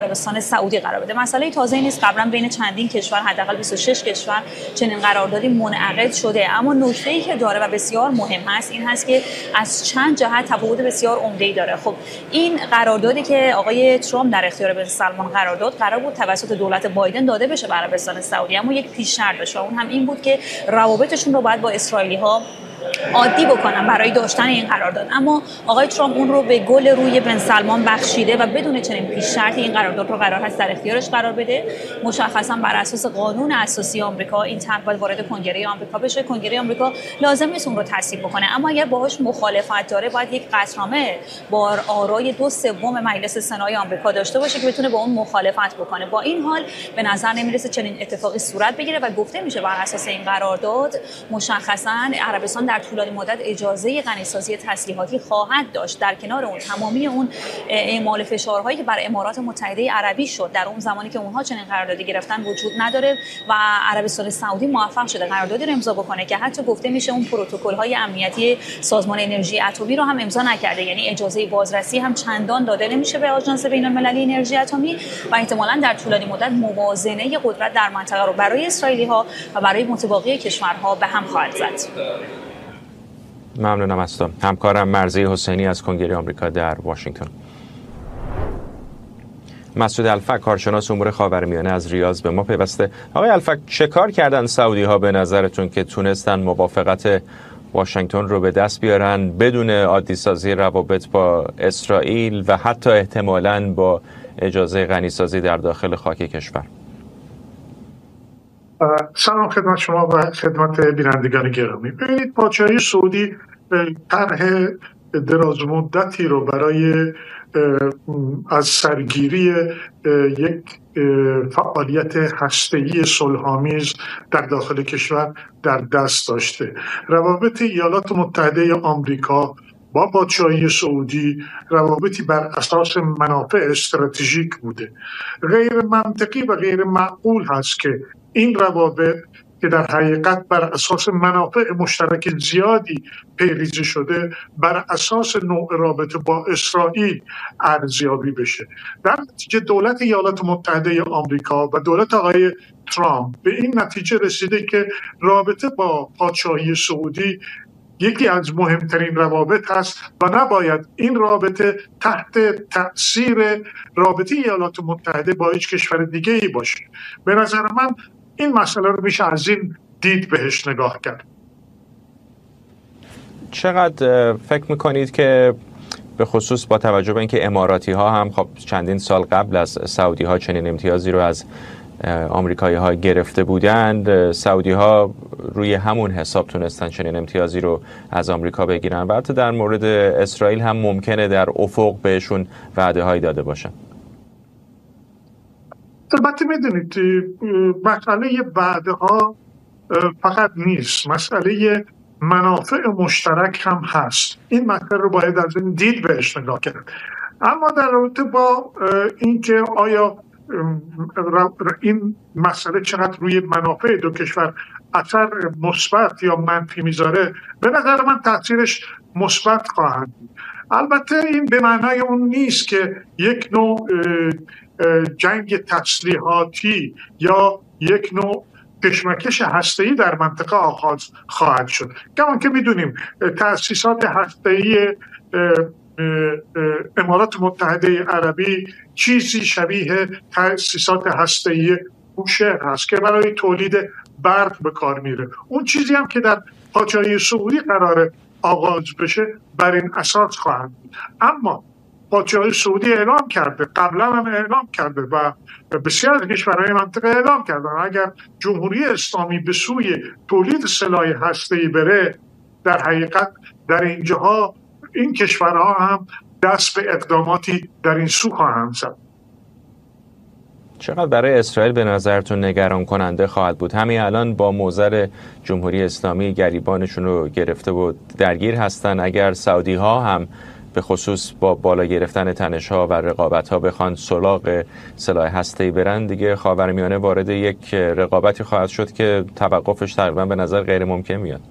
عربستان سعودی قرار بده. مسئله تازه‌ای نیست، قبلا بین چندین کشور حداقل 26 کشور چنین قراردادی منعقد شده، اما نکته‌ای که داره و بسیار مهم هست این هست که از چند جهت تفاوت بسیار عمده‌ای داره. خب این قراردادی که آقای ترامپ در اختیار بن سلمان قرار بود توسط دولت بایدن داده بشه به عربستان سعودی، اما یک پیش شرط داشت و اون هم این بود که روابطشون رو باید با اسرائیلی‌ها عادی بکنن برای داشتن این قرارداد. اما آقای ترامپ اون رو به گل روی بن سلمان بخشیده و بدون چنین پیش شرطی این قرارداد رو قرار هست در اختیارش قرار بده. مشخصا بر اساس قانون اساسی آمریکا این طرح باید وارد کنگره آمریکا بشه. کنگره آمریکا لازم نیست اون رو تصویب بکنه، اما اگر باهاش مخالفت داره باید یک قطعنامه با آرای 2/3 مجلس سنای آمریکا داشته باشه که بتونه با اون مخالفت بکنه. با این حال به نظر نمیرسه چنین اتفاقی صورت بگیره و گفته میشه بر اساس این قرارداد مشخصا عربستان در طولانی مدت اجازه غنیسازی تسلیحاتی خواهد داشت. در کنار اون تمامی اون اعمال فشارهایی که بر امارات متحده عربی شد در اون زمانی که اونها چنین قراردادی گرفتن وجود نداره و عربستان سعودی موفق شده قراردادی رو امضا بکنه که حتی گفته میشه اون پروتکل‌های امنیتی سازمان انرژی اتمی رو هم امضا نکرده، یعنی اجازه بازرسی هم چندان داده نمیشه به آژانس بین‌المللی انرژی اتمی و احتمالاً در طولانی مدت موازنه قدرت در منطقه رو برای اسرائیلی‌ها و برای متباقی کشورها به هم خواهد زد. ممنونم از تو. همکارم مرضی حسینی از کنگره آمریکا در واشنگتن. مسعود الفک کارشناس امور خاورمیانه از ریاض به ما پیوسته. آقای الفک، چه کار کردن سعودی ها به نظرتون که تونستن موافقت واشنگتن رو به دست بیارن بدون عادی سازی روابط با اسرائیل و حتی احتمالاً با اجازه غنیسازی در داخل خاک کشور؟ سلام خدمت شما و خدمت بینندگان گرامی. ببینید، پادشاهی سعودی طرح دراز مدتی رو برای از سرگیری یک فعالیت هسته‌ای صلح‌آمیز در داخل کشور در دست داشته. روابط ایالات متحده آمریکا با پادشاهی سعودی روابطی بر اساس منافع استراتژیک بوده. غیر منطقی و غیر معقول هست که این روابط که در حقیقت بر اساس منافع مشترک زیادی پیریزی شده بر اساس نوع رابطه با اسرائیل ارزیابی بشه. در نتیجه دولت ایالات متحده آمریکا و دولت آقای ترامپ به این نتیجه رسیده که رابطه با پادشاهی سعودی یکی از مهمترین روابط هست و نباید این رابطه تحت تأثیر رابطه ایالات متحده با هیچ کشور دیگه ای باشه. به نظر من این مسئله رو میشه از این دید بهش نگاه کرد. چقدر فکر میکنید که به خصوص با توجه به اینکه اماراتی ها هم خب چندین سال قبل از سعودی ها چنین امتیازی رو از آمریکایی ها گرفته بودند، سعودی ها روی همون حساب تونستن چنین امتیازی رو از آمریکا بگیرن و حتی در مورد اسرائیل هم ممکنه در افق بهشون وعده هایی داده باشن؟ البته میدونید مسئله وعده ها فقط نیست، مسئله منافع مشترک هم هست. این مسئله رو باید از این دید بهش نگاه کرد. اما در رابطه با اینکه آیا این مسئله چقدر روی منافع دو کشور اثر مثبت یا منفی میذاره، به نظر من تاثیرش مثبت خواهد بود. البته این به معنای اون نیست که یک نوع جنگ تسلیحاتی یا یک نوع کشمکش هسته‌ای در منطقه آغاز خواهد شد. کمان که میدونیم تأسیسات هسته‌ای امارات متحده عربی چیزی شبیه تأسیسات هسته‌ای بوشهر هست که برای تولید برق به کار میره. اون چیزی هم که در پادشاهی سعودی قراره آغاز بشه بر این اساس خواهد بود. اما پادشاهی سعودی اعلام کرده، قبلا هم اعلام کرده و بسیار از کشورهای منطقه اعلام کردن اگر جمهوری اسلامی به سوی تولید سلاح هسته‌ای بره، در حقیقت در اینجاها این کشورها هم دست به اقداماتی در این سو خواهند زد. چقدر برای اسرائیل به نظرتون نگران کننده خواهد بود؟ همین الان با موزر جمهوری اسلامی گریبانشون رو گرفته و درگیر هستن. اگر سعودی ها هم به خصوص با بالا گرفتن تنش‌ها و رقابت‌ها بخوان سراغ سلاح هسته‌ای برن، دیگه خاورمیانه وارد یک رقابتی خواهد شد که توقفش تقریبا به نظر غیر ممکن میاد.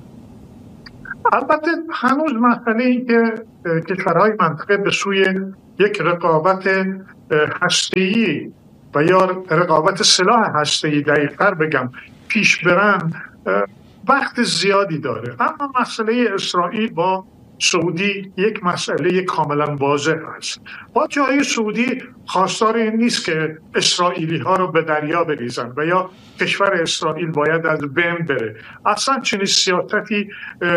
البته هنوز مسئله ای که کشورهای منطقه به سوی یک رقابت هسته‌ای و یا رقابت سلاح هسته‌ای دقیق‌تر بگم پیش برن وقت زیادی داره. اما مسئله اسرائیل با سعودی یک مسئله کاملا واضح است. پادشاهی سعودی خواستار این نیست که اسرائیلی ها رو به دریا بریزن و یا کشور اسرائیل باید از بین بره. اصلا چنین سیاستی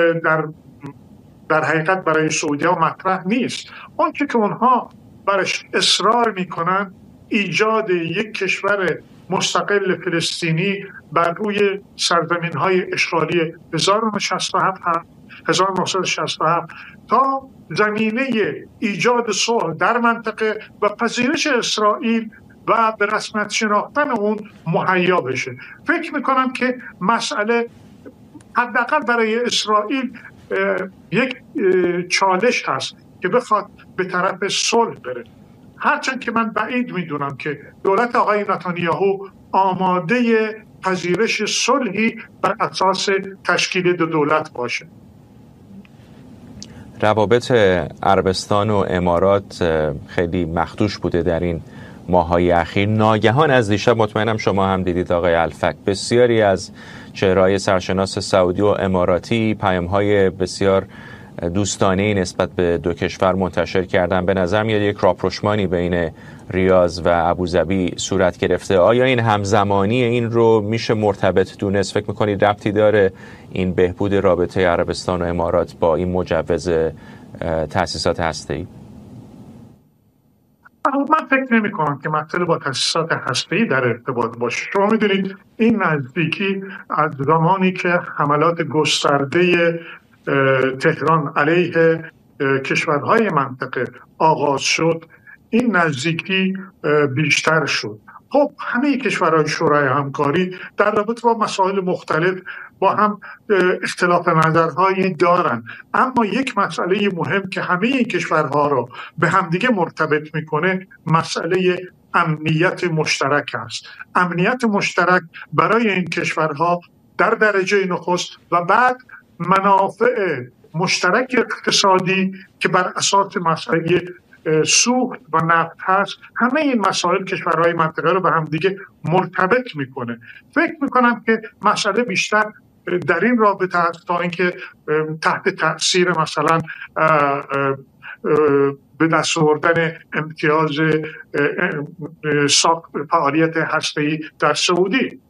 در حقیقت برای سعودی ها مطرح نیست. آنچه که اونها برش اصرار میکنن ایجاد یک کشور مستقل فلسطینی بر روی سرزمین های اشغالی 1967 تا زمینه ایجاد صلح در منطقه و پذیرش اسرائیل و به رسمیت شناختن اون مهیا بشه. فکر میکنم که مسئله حداقل برای اسرائیل یک چالش هست که بخواد به طرف صلح بره، هرچند که من بعید میدونم که دولت آقای نتانیاهو آماده پذیرش صلحی بر اساس تشکیل دو دولت باشه. روابط عربستان و امارات خیلی مخدوش بوده در این ماه‌های اخیر. ناگهان از دیشب مطمئنم شما هم دیدید آقای الفک، بسیاری از چهره‌های سرشناس سعودی و اماراتی پیام‌های بسیار دوستانه‌ای نسبت به دو کشور منتشر کردن. به نظر میاد یک راپروشمانی بین ریاض و ابوظبی صورت گرفته. آیا این همزمانی این رو میشه مرتبط دونست؟ فکر میکنید ربطی داره این بهبود رابطه عربستان و امارات با این مجوز تأسیسات هسته‌ای؟ من فکر نمی کنم که مسئله با تأسیسات هسته‌ای در ارتباط باشه. شما میدونید این نزدیکی از زمانی که حملات گسترده تهران علیه کشورهای منطقه آغاز شد، این نزدیکی بیشتر شد. خب همه کشورهای شورای همکاری در رابطه با مسائل مختلف با هم اختلاف نظرهایی دارن، اما یک مسئله مهم که همه این کشورها رو به همدیگه مرتبط میکنه مسئله امنیت مشترک است. امنیت مشترک برای این کشورها در درجه نخست و بعد منافع مشترک اقتصادی که بر اساس مسئله سوخت و نفت هست، همه این مسائل کشورهای منطقه رو به هم دیگه مرتبط میکنه. فکر میکنم که مسئله بیشتر در این رابطه هست تا اینکه تحت تأثیر مثلا به دست آوردن امتیاز فعالیت هسته‌ای در سعودی.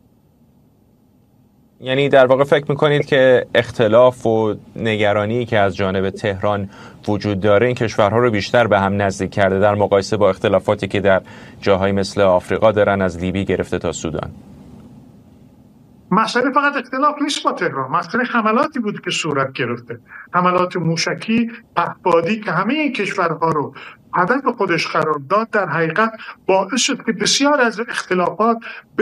یعنی در واقع فکر میکنید که اختلاف و نگرانی که از جانب تهران وجود داره این کشورها رو بیشتر به هم نزدیک کرده در مقایسه با اختلافاتی که در جاهای مثل آفریقا دارن، از لیبی گرفته تا سودان؟ مسئله فقط اختلاف نیست با تهران، مسئله حملاتی بود که صورت گرفته، حملات موشکی پهپادی که همه این کشورها رو هدف خودش قرار داد، در حقیقت باعث شد که بسیار از اختلافات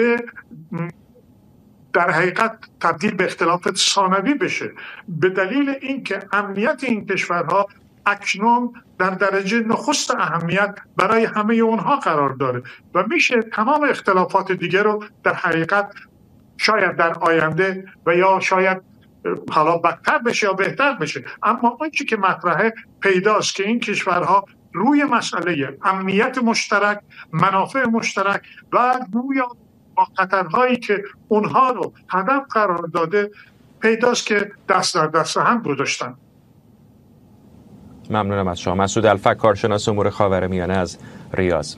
در حقیقت تبدیل به اختلافات ثانوی بشه، به دلیل اینکه امنیت این کشورها اکنون در درجه نخست اهمیت برای همه اونها قرار داره و میشه تمام اختلافات دیگر رو در حقیقت شاید در آینده و یا شاید حالا بدتر بشه یا بهتر بشه، اما آنچه که مطرحه پیداست که این کشورها روی مسئله امنیت مشترک، منافع مشترک و روی با خطرهایی که اونها رو هدف قرار داده پیداست که دست در دست هم گذاشتن. ممنونم از شما. مسعود الفک، کارشناس امور خاورمیانه از ریاض.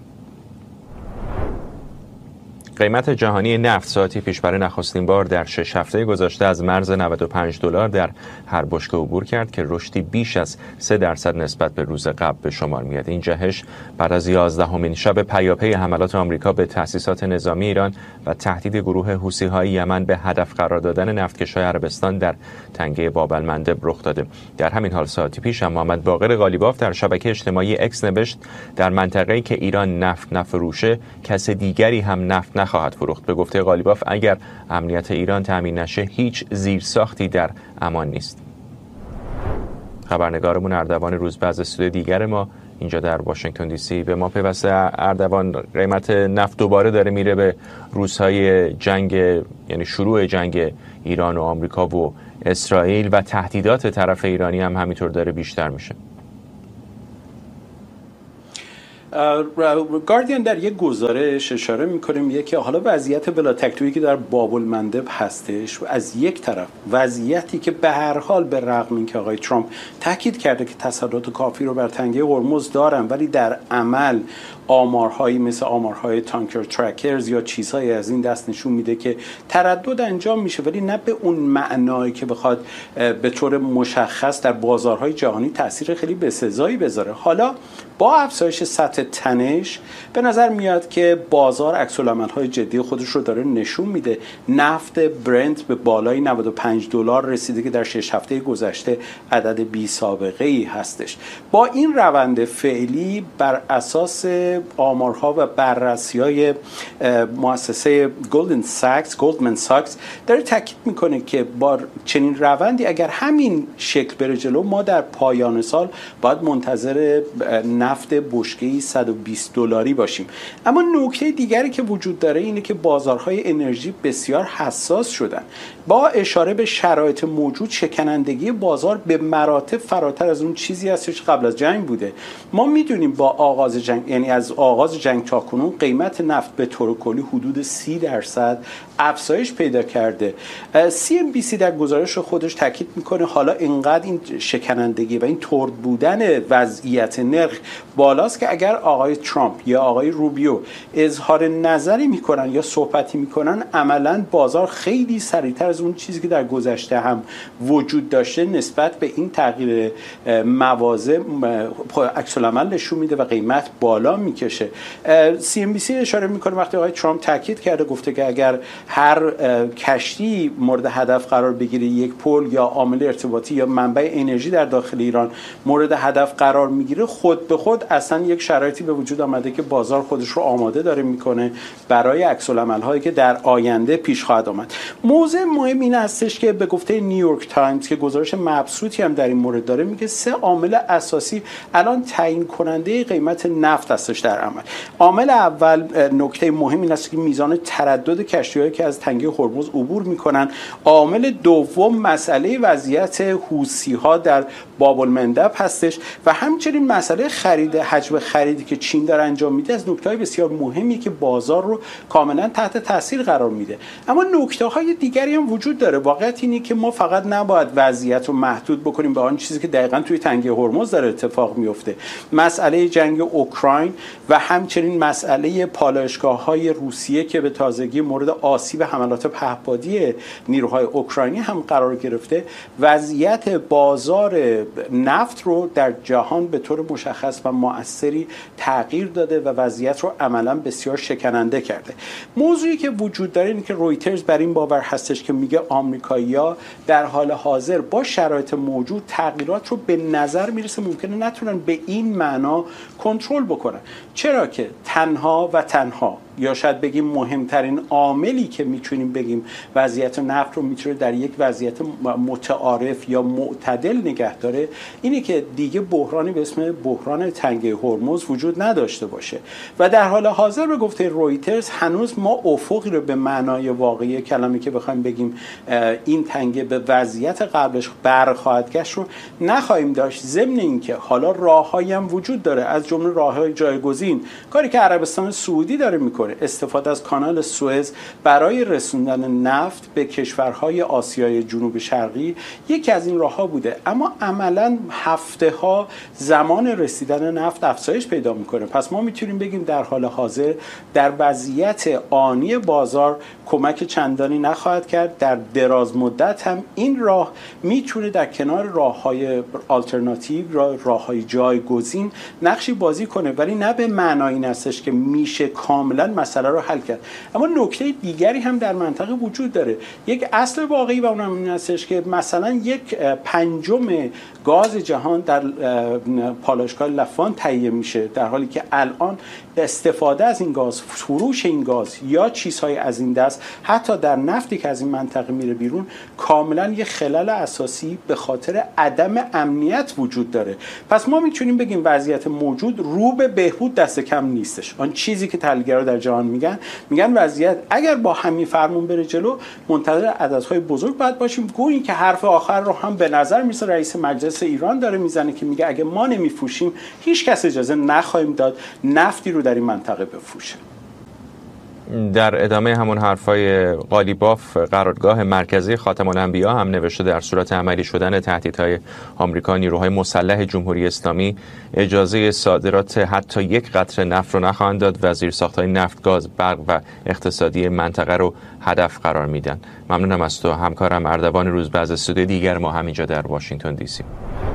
قیمت جهانی نفت ساعتی پیش برای نخستین بار در 6 هفته گذشته از مرز $95 در هر بشکه عبور کرد که رشدی بیش از 3% نسبت به روز قبل به شمار میاد. این جهش بعد از 11مین شب پیاپی حملات آمریکا به تأسیسات نظامی ایران و تهدید گروه حوثی‌های یمن به هدف قرار دادن نفتکش‌های عربستان در تنگه باب المندب رخ داده. در همین حال ساعتی پیش محمد باقر قالیباف در شبکه اجتماعی اکس نوشت در منطقه‌ای که ایران نفت نفروشه کس دیگری هم نفت خواهد فروخت. به گفته قالیباف اگر امنیت ایران تامین نشه هیچ زیرساختی در امان نیست. خبرنگارمون اردوان روزبه از استودیو دیگر ما اینجا در واشنگتن دی سی به ما پیوسته. اردوان، قیمت نفت دوباره داره میره به روزهای جنگ، یعنی شروع جنگ ایران و آمریکا و اسرائیل، و تهدیدات طرف ایرانی هم همینطور داره بیشتر میشه. گاردین در یک گزارش اشاره میکنه میگه که حالا وضعیت بلا تکلیفی که در باب المندب هستش و از یک طرف وضعیتی که به هر حال به رغم اینکه آقای ترامپ تاکید کرده که تسلط کافی رو بر تنگه هرمز دارن ولی در عمل آمارهایی مثل آمارهای تانکر ترکرز یا چیزهای از این دست نشون میده که تردد انجام میشه ولی نه به اون معنایی که بخواد به طور مشخص در بازارهای جهانی تاثیر خیلی بسزایی بذاره. حالا با افزایش سطح تنش به نظر میاد که بازار عکس‌العمل‌های جدی خودش رو داره نشون میده. نفت برنت به بالای $95 رسیده که در 6 هفته گذشته عدد بی سابقه ای هستش. با این روند فعلی بر اساس آمارها و بررسی‌های مؤسسه گلدمن ساکس داره تاکید میکنه که با چنین روندی اگر همین شکل بره جلو ما در پایان سال باید منتظر نفت بشکه‌ای $120 باشیم. اما نکته دیگری که وجود داره اینه که بازارهای انرژی بسیار حساس شدن. با اشاره به شرایط موجود شکنندگی بازار به مراتب فراتر از اون چیزی هستش قبل از جنگ بوده. ما میدونیم با آغاز جنگ، یعنی از آغاز جنگ تا کنون قیمت نفت به طور کلی حدود 30% افزایش پیدا کرده. CNBC در گزارش خودش تاکید میکنه حالا اینقدر این شکنندگی و این ترد بودن وضعیت نرخ بالاست که اگر آقای ترامپ یا آقای روبیو اظهار نظری میکنن یا صحبتی میکنن عملاً بازار خیلی سریعتر از اون چیزی که در گذشته هم وجود داشته نسبت به این تغییر مواضع عکس‌العمل نشون میده و قیمت بالا میکشه. CNBC اشاره میکنه وقتی آقای ترامپ تاکید کرده گفته که اگر هر کشتی مورد هدف قرار بگیره یک پل یا عامل ارتباطی یا منبع انرژی در داخل ایران مورد هدف قرار میگیره خود به خود اصلا یک شرایطی به وجود آمده که بازار خودش رو آماده داره میکنه برای عکس‌العمل‌هایی که در آینده پیش خواهد آمد. موضوع مهم این هستش که به گفته نیویورک تایمز که گزارش مبسوطی هم در این مورد داره میگه 3 عامل اساسی الان تعیین کننده قیمت نفت هستش در عمل. عامل اول نکته مهم این است که میزان تردد کشتی‌هایی که از تنگه هرمز عبور میکنن. عامل دوم مسئله وضعیت حوثی‌ها در باب المندب هستش و همچنین مسئله حجم خریدی که چین داره انجام میده از نکته‌های بسیار مهمی که بازار رو کاملا تحت تاثیر قرار میده. اما نکته‌های دیگری هم وجود داره. واقعیت اینه که ما فقط نباید وضعیت رو محدود بکنیم به آن چیزی که دقیقاً توی تنگه هرمز داره اتفاق میفته. مسئله جنگ اوکراین و همچنین مسئله پالایشگاه‌های روسیه که به تازگی مورد آسیب حملات پهپادی نیروهای اوکراینی هم قرار گرفته وضعیت بازار نفت رو در جهان به طور مشخص و مؤثری تغییر داده و وضعیت رو عملاً بسیار شکننده کرده. موضوعی که وجود داره اینه که رویترز بر این باور هستش که میگه آمریکایی‌ها در حال حاضر با شرایط موجود تغییرات رو به نظر میرسه ممکنه نتونن به این معنا کنترل بکنن. چرا که تنها یا شاید بگیم مهمترین عاملی که میتونیم بگیم وضعیت نفت رو میتونه در یک وضعیت متعارف یا معتدل نگه داره اینه که دیگه بحرانی به اسم بحران تنگه هرمز وجود نداشته باشه و در حال حاضر به گفته رویترز هنوز ما افقی رو به معنای واقعی کلمه که بخوایم بگیم این تنگه به وضعیت قبلش برخواهد گشت رو نخواهیم داشت. ضمن اینکه حالا راههایی هم وجود داره از جمله راههای جایگزین کاری که عربستان سعودی داره میکنه استفاده از کانال سوئز برای رسوندن نفت به کشورهای آسیای جنوب شرقی یکی از این راهها بوده اما عملاً هفته‌ها زمان رسیدن نفت افزایش پیدا میکنه. پس ما میتونیم بگیم در حال حاضر در وضعیت آنی بازار کمک چندانی نخواهد کرد. در دراز مدت هم این راه میتونه در کنار راههای آلترناتیو راههای جایگزین نقشی بازی کنه ولی نه به معنای این هستش که میشه کاملا مسئله رو حل کرد. اما نکته دیگری هم در منطقه وجود داره. یک اصل واقعی و اونم این هستش که مثلا 1/5 گاز جهان در پالایشگاه لفان تهیه میشه در حالی که الان استفاده از این گاز، فروش این گاز یا چیزهای از این دست حتی در نفتی که از این منطقه میره بیرون کاملا یه خلل اساسی به خاطر عدم امنیت وجود داره. پس ما میتونیم بگیم وضعیت موجود رو به بهبود دست کم نیستش. آن چیزی که تحلیلگرا در جهان میگن وضعیت اگر با همین فرمون بره جلو منتظر عددهای بزرگ باید باشیم. گویی که حرف آخر رو هم به نظر میسه رئیس مجلس ایران داره میزنه که میگه اگه ما نمیفروشیم هیچ کس اجازه نخواهیم داد نفتی رو در این منطقه بفروشه. در ادامه همون حرفای قالیباف، قرارگاه مرکزی خاتم الانبیا هم نوشته در صورت عملی شدن تهدیدهای آمریکا، نیروهای مسلح جمهوری اسلامی اجازه صادرات حتی یک قطره نفت رو نخواهند داد و زیرساخت‌های نفت، گاز، برق و اقتصادی منطقه رو هدف قرار میدن. ممنونم از تو همکارم اردوان روزبه از استودیو دیگر ما همینجا در واشنگتن دی سی.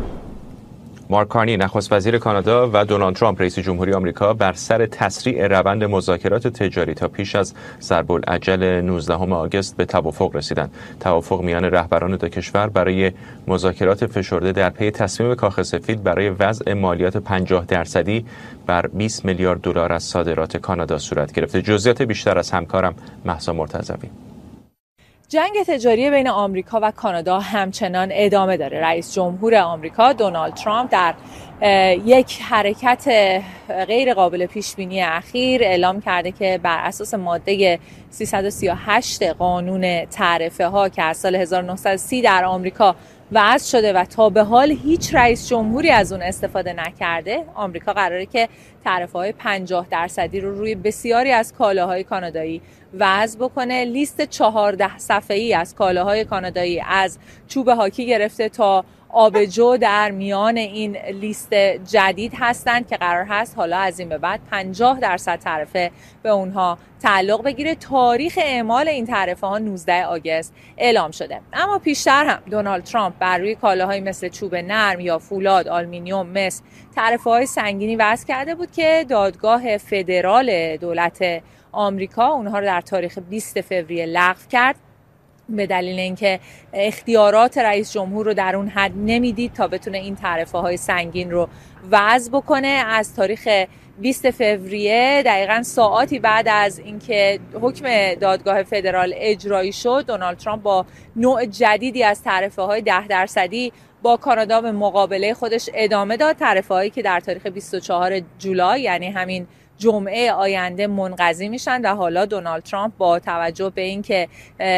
مارک کارنی نخست وزیر کانادا و دونالد ترامپ رئیس جمهوری آمریکا بر سر تسریع روند مذاکرات تجاری تا پیش از ضرب‌الاجل 19 آگوست به توافق رسیدند. توافق میان رهبران دو کشور برای مذاکرات فشرده در پی تصمیم کاخ سفید برای وضع مالیات 50% بر 20 میلیارد دلار از صادرات کانادا صورت گرفته. جزئیات بیشتر از همکارم مهسا مرتضوی. جنگ تجاری بین آمریکا و کانادا همچنان ادامه داره. رئیس جمهور آمریکا دونالد ترامپ در یک حرکت غیر قابل پیش بینی اخیر اعلام کرده که بر اساس ماده 338 قانون تعرفه ها که از سال 1930 در آمریکا وضع شده و تا به حال هیچ رئیس جمهوری از اون استفاده نکرده، آمریکا قراره که تعرفه‌های 50% رو روی بسیاری از کالاهای کانادایی وضع بکنه. لیست 14 صفحه‌ای از کالاهای کانادایی از چوب هاکی گرفته تا آبجو در میان این لیست جدید هستند که قرار هست حالا از این به بعد 50% تعرفه به اونها تعلق بگیره. تاریخ اعمال این تعرفه ها 19 آگوست اعلام شده. اما پیشتر هم دونالد ترامپ بر روی کالاهای مثل چوب نرم یا فولاد، آلومینیوم، مس تعرفه های سنگینی وضع کرده بود که دادگاه فدرال دولت آمریکا اونها رو در تاریخ 20 فوریه لغو کرد به دلیل اینکه اختیارات رئیس جمهور رو در اون حد نمیدید تا بتونه این تعرفه های سنگین رو وضع بکنه. از تاریخ 20 فوریه دقیقاً ساعاتی بعد از اینکه حکم دادگاه فدرال اجرایی شد، دونالد ترامپ با نوع جدیدی از تعرفه های 10% با کانادا به مقابله خودش ادامه داد. تعرفه هایی که در تاریخ 24 جولای یعنی همین جمعه آینده منقضی میشن و حالا دونالد ترامپ با توجه به اینکه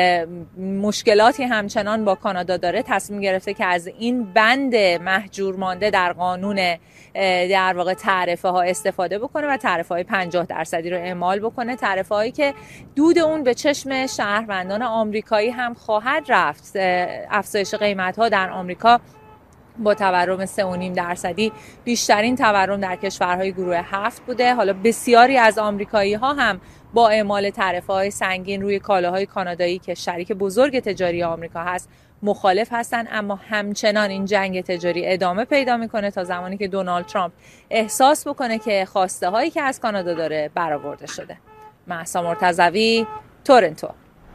مشکلاتی همچنان با کانادا داره تصمیم گرفته که از این بند محجور مانده در قانون در واقع تعرفه ها استفاده بکنه و تعرفه های 50% رو اعمال بکنه. تعرفه هایی که دود اون به چشم شهروندان آمریکایی هم خواهد رفت. افزایش قیمت ها در آمریکا با تورم 3.5% بیشترین تورم در کشورهای گروه 7 بوده. حالا بسیاری از آمریکایی ها هم با اعمال تعرفه های سنگین روی کالاهای کانادایی که شریک بزرگ تجاری آمریکا هست مخالف هستن، اما همچنان این جنگ تجاری ادامه پیدا میکنه تا زمانی که دونالد ترامپ احساس بکنه که خواسته هایی که از کانادا داره برآورده شده. مهسا مرتضوی، تورنتو.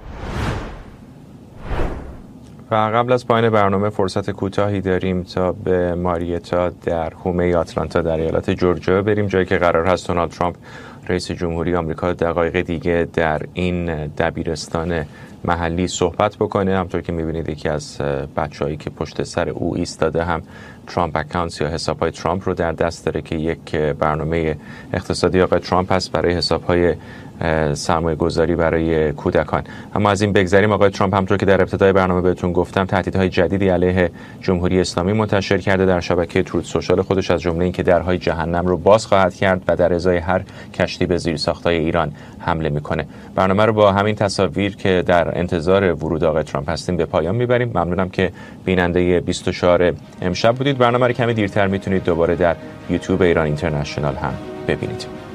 و قبل از پایان برنامه فرصت کوتاهی داریم تا به ماریتا در حومه آتلانتا در ایالت جورجیا بریم، جایی که قرار هست دونالد ترامپ رئیس جمهوری آمریکا دقایق دیگه در این دبیرستان محلی صحبت بکنه. همطور که می‌بینید یکی از بچه‌هایی که پشت سر او ایستاده هم ترامپ اکانتس یا حساب‌های ترامپ رو در دست داره که یک برنامه اقتصادی آقای ترامپ هست برای حساب‌های سرمایه گذاری برای کودکان. اما از این بگذریم، آقای ترامپ همطور که در ابتدای برنامه بهتون گفتم تهدیدهای جدیدی علیه جمهوری اسلامی منتشر کرده در شبکه تروت سوشال خودش، از جمله اینکه درهای جهنم رو باز خواهد کرد و در ازای هر کشتی به زیرساخت‌های ایران حمله میکنه. برنامه رو با همین تصاویر که در انتظار ورود آقای ترامپ هستیم به پایان میبریم. ممنونم که بیننده 24 امشب بودید. برنامه رو کمی دیرتر میتونید دوباره در یوتیوب ایران اینترنشنال هم ببینید.